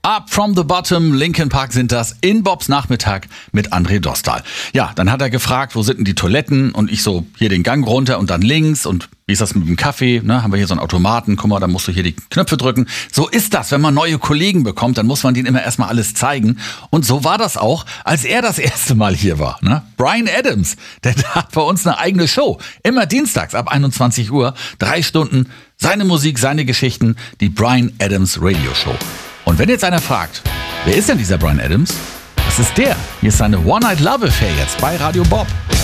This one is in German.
Up from the Bottom, Linkin Park sind das in Bobs Nachmittag mit André Dostal. Ja, dann hat er gefragt, wo sind denn die Toiletten? Und ich so, hier den Gang runter und dann links. Und wie ist das mit dem Kaffee? Ne, haben wir hier so einen Automaten, guck mal, da musst du hier die Knöpfe drücken. So ist das, wenn man neue Kollegen bekommt, dann muss man denen immer erstmal alles zeigen. Und so war das auch, als er das erste Mal hier war. Ne? Bryan Adams, der hat bei uns eine eigene Show. Immer dienstags ab 21 Uhr, 3 Stunden, seine Musik, seine Geschichten, die Bryan Adams Radio Show. Und wenn jetzt einer fragt, wer ist denn dieser Bryan Adams? Das ist der. Hier ist seine One Night Love Affair jetzt bei Radio Bob.